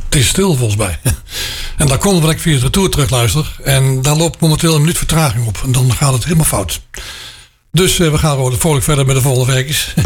Het is stil volgens mij. En daar komt wat ik via de retour terugluister. En daar loopt momenteel een minuut vertraging op. En dan gaat het helemaal fout. Dus we gaan gewoon vrolijk verder met de volgende werkjes.